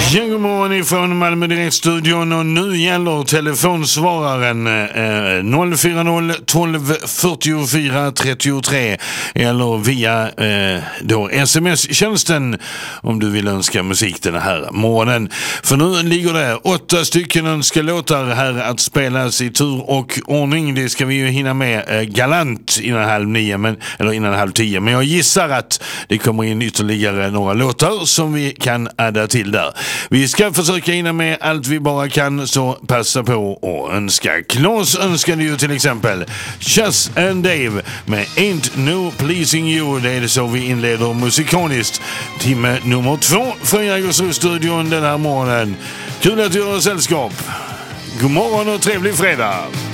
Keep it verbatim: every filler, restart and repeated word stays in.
Ja, god morgon ifrån Malmö Direktstudion och nu gäller telefonsvararen eh, noll fyra noll tolv fyrtiofyra trettiotre eller via eh, då sms-tjänsten om du vill önska musik den här morgonen. För nu ligger det åtta stycken önskelåtar här att spelas i tur och ordning. Det ska vi ju hinna med eh, galant innan halv nio, men, eller innan halv tio. Men jag gissar att det kommer in ytterligare några låtar som vi kan adda till där. Vi ska försöka hinna med allt vi bara kan, så passa på och önska. Klas önskade ju till exempel Chas and Dave med Ain't No Pleasing You. Det är det så vi inleder musikaliskt timme nummer två för Jägersro-studion den här morgonen. Kul att göra sällskap. God morgon och trevlig fredag.